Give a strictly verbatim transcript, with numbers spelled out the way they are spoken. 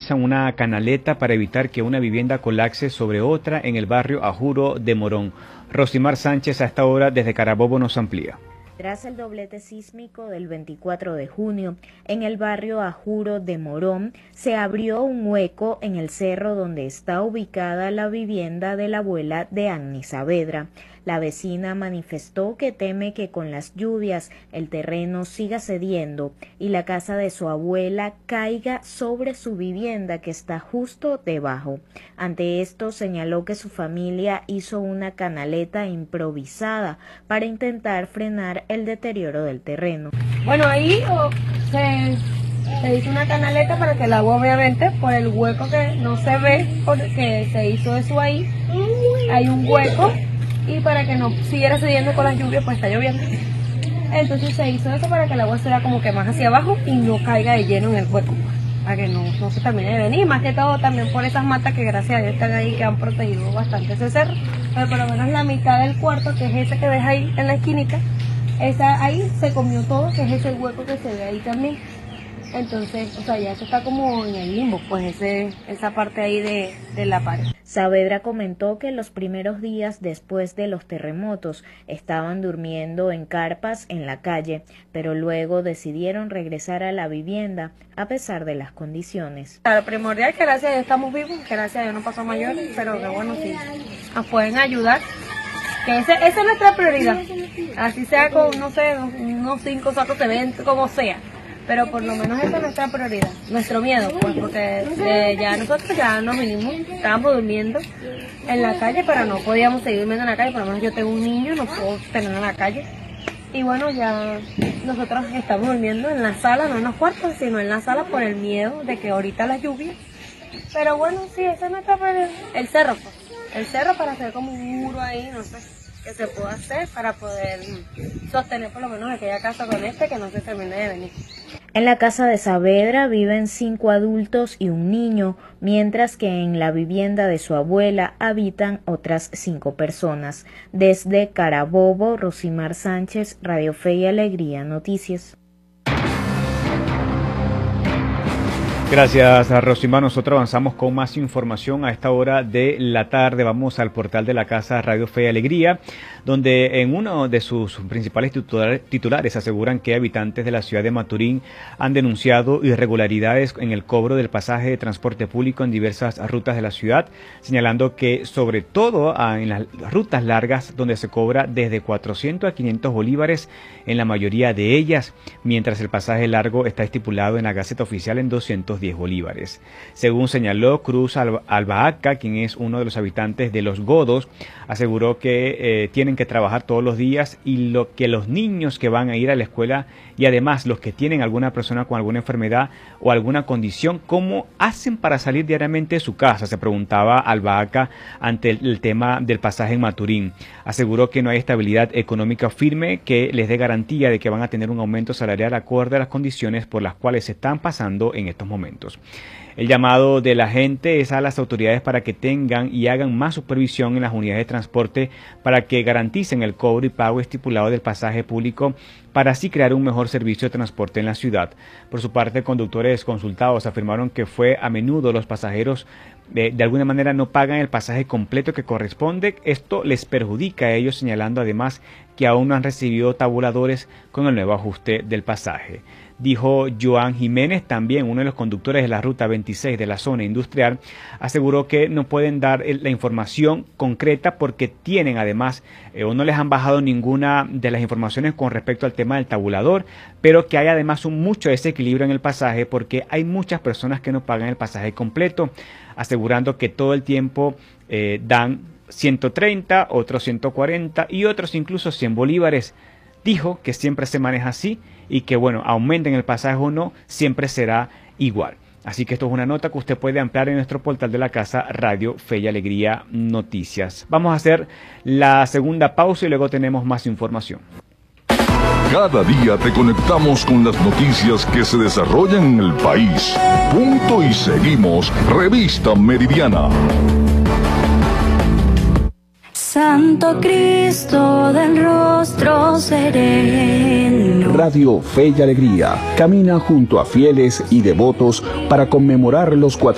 improvisan una canaleta para evitar que una vivienda colapse sobre otra en el barrio Ajuro de Morón. Rosimar Sánchez a esta hora desde Carabobo nos amplía. Tras el doblete sísmico del veinticuatro de junio, en el barrio Ajuro de Morón, se abrió un hueco en el cerro donde está ubicada la vivienda de la abuela de Agni Saavedra. La vecina manifestó que teme que con las lluvias el terreno siga cediendo y la casa de su abuela caiga sobre su vivienda que está justo debajo. Ante esto señaló que su familia hizo una canaleta improvisada para intentar frenar el deterioro del terreno. Bueno, ahí oh, se, se hizo una canaleta para que el agua, obviamente, por el hueco que no se ve, porque se hizo eso ahí, hay un hueco, y para que no siguiera cediendo con las lluvias, pues está lloviendo. Entonces se hizo eso para que el agua sea como que más hacia abajo y no caiga de lleno en el hueco, para que no, no se termine de venir, más que todo también por esas matas que gracias a Dios están ahí, que han protegido bastante ese cerro. Pero por lo menos la mitad del cuarto, que es ese que ves ahí en la esquinita, esa ahí se comió todo, que es ese hueco que se ve ahí también. Entonces, o sea, ya eso está como en el limbo, pues ese, esa parte ahí de, de la pared. Saavedra comentó que los primeros días después de los terremotos estaban durmiendo en carpas en la calle, pero luego decidieron regresar a la vivienda a pesar de las condiciones. Lo primordial es que gracias a Dios estamos vivos, que gracias a Dios no pasó mayor, pero que bueno, sí, nos pueden ayudar. Que ese, esa es nuestra prioridad, así sea con, no sé, unos cinco sacos de cemento, como sea. Pero por lo menos esa es nuestra prioridad, nuestro miedo, pues porque eh, ya nosotros ya nos vinimos, estábamos durmiendo en la calle, pero no podíamos seguir durmiendo en la calle, por lo menos yo tengo un niño, no puedo tenerlo en la calle. Y bueno, ya nosotros estamos durmiendo en la sala, no en los cuartos, sino en la sala por el miedo de que ahorita la lluvia. Pero bueno, sí, esa es nuestra prioridad, el cerro, pues, el cerro para hacer como un muro ahí, no sé, que se pueda hacer para poder sostener por lo menos aquella casa con este que no se termine de venir. En la casa de Saavedra viven cinco adultos y un niño, mientras que en la vivienda de su abuela habitan otras cinco personas. Desde Carabobo, Rosimar Sánchez, Radio Fe y Alegría Noticias. Gracias a Rosimar. Nosotros avanzamos con más información a esta hora de la tarde. Vamos al portal de la casa Radio Fe y Alegría, donde en uno de sus principales titulares aseguran que habitantes de la ciudad de Maturín han denunciado irregularidades en el cobro del pasaje de transporte público en diversas rutas de la ciudad, señalando que sobre todo en las rutas largas donde se cobra desde cuatrocientos a quinientos bolívares en la mayoría de ellas, mientras el pasaje largo está estipulado en la Gaceta Oficial en doscientos diez bolívares. Según señaló Cruz Albahaca, quien es uno de los habitantes de Los Godos, aseguró que eh, tienen que trabajar todos los días y lo que los niños que van a ir a la escuela y además los que tienen alguna persona con alguna enfermedad o alguna condición, ¿cómo hacen para salir diariamente de su casa?, se preguntaba Albahaca ante el, el tema del pasaje en Maturín. Aseguró que no hay estabilidad económica firme que les dé garantía de que van a tener un aumento salarial acorde a las condiciones por las cuales se están pasando en estos momentos. El llamado de la gente es a las autoridades para que tengan y hagan más supervisión en las unidades de transporte para que garanticen el cobro y pago estipulado del pasaje público para así crear un mejor servicio de transporte en la ciudad. Por su parte, conductores consultados afirmaron que fue a menudo los pasajeros de, de alguna manera no pagan el pasaje completo que corresponde. Esto les perjudica a ellos, señalando además que aún no han recibido tabuladores con el nuevo ajuste del pasaje. Dijo Joan Jiménez, también uno de los conductores de la ruta veintiséis de la zona industrial, aseguró que no pueden dar la información concreta porque tienen además eh, o no les han bajado ninguna de las informaciones con respecto al tema del tabulador, pero que hay además un mucho desequilibrio en el pasaje porque hay muchas personas que no pagan el pasaje completo, asegurando que todo el tiempo eh, dan ciento treinta, otros ciento cuarenta y otros incluso cien bolívares. Dijo que siempre se maneja así y que, bueno, aumenten el pasaje o no, siempre será igual. Así que esto es una nota que usted puede ampliar en nuestro portal de la casa Radio Fe y Alegría Noticias. Vamos a hacer la segunda pausa y luego tenemos más información. Cada día te conectamos con las noticias que se desarrollan en el país. Punto y seguimos. Revista Meridiana. Santo Cristo del rostro sereno. Radio Fe y Alegría camina junto a fieles y devotos para conmemorar los cuatro